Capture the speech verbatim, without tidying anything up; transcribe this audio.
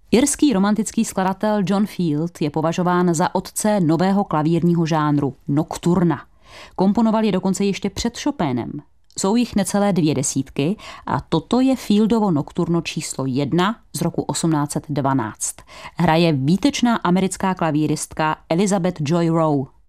Irský romantický skladatel John Field je považován za otce nového klavírního žánru nocturna. Komponoval je dokonce ještě před Chopinem. Jsou jich necelé dvě desítky a toto je Fieldovo nocturno číslo jedna z roku osmnáct set dvanáct. Hraje výtečná americká klavíristka Elizabeth Joy Rowe.